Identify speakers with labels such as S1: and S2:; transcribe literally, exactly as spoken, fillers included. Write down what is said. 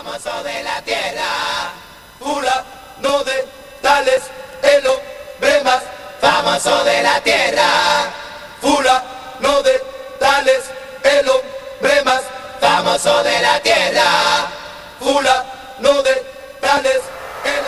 S1: famoso de la tierra, fulano de tales, el hombre más famoso de la tierra, fulano de tales, el hombre más famoso de la tierra, fulano